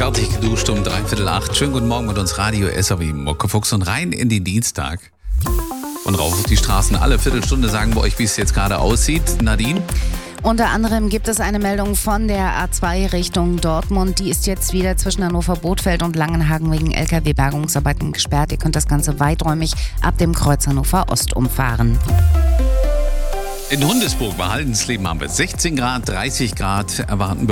Fertig geduscht um 7:45. Schönen guten Morgen mit uns Radio SAW Muckefuchs und rein in den Dienstag. Und rauf auf die Straßen. Alle Viertelstunde sagen wir euch, wie es jetzt gerade aussieht. Nadine? Unter anderem gibt es eine Meldung von der A2 Richtung Dortmund. Die ist jetzt wieder zwischen Hannover-Bothfeld und Langenhagen wegen LKW-Bergungsarbeiten gesperrt. Ihr könnt das Ganze weiträumig ab dem Kreuz Hannover Ost umfahren. In Hundesburg bei Haldensleben haben wir 16 Grad, 30 Grad erwarten